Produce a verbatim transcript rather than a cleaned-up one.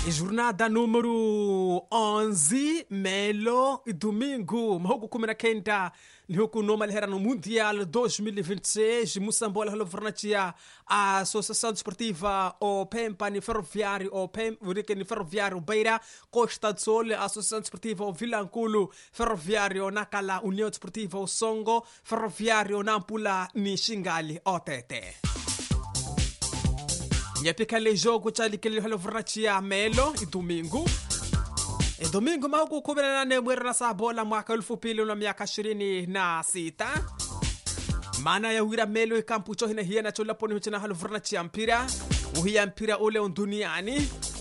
Jornada número onze, Melo e domingo, mahuku kumi na kenda ni huku no Malherano Mundial dois mil e vinte e seis, Moçambola halovernatia a Associação Desportiva o Pempa ni Ferroviário o Pem, urike ni Ferroviário Beira, Costa do Sol, a Associação Desportiva o Vilanculo, Ferroviário Nakala, União Desportiva o Songo, Ferroviário Nampula ni Xingali o Tete. Yapikale jogo chali kile halovernatia Melo e domingo. E domingo mahuku kumi na nane mwezi na sabola mwaka elfu mbili na miaka ishirini na sita. Mana ya wira Melo kampu chohina hiena chola poni huchina halovernatia mpira. Uhia mpira ule duniani.